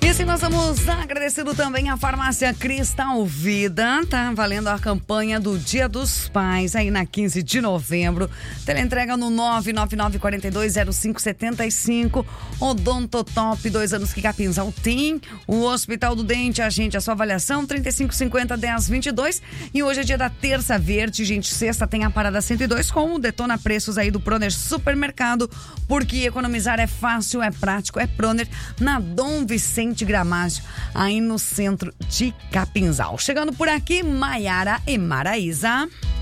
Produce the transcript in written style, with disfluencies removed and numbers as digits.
E assim nós estamos agradecendo também a Farmácia Cristal Vida, tá valendo a campanha do Dia dos Pais, aí na 15 de novembro, teleentrega no 999-420575, Odontotop, 2 anos que Capinzal tem, o Hospital do Dente, agende a sua avaliação, 3550-1022, e hoje é dia da Terça Verde, gente, sexta tem a Parada 102 com o Detona Preços aí do Proner Supermercado, porque economizar é fácil, é prático, é Proner, na Dom Vicente Gramacho, aí no centro de Capinzal. Chegando por aqui, Maiara e Maraísa.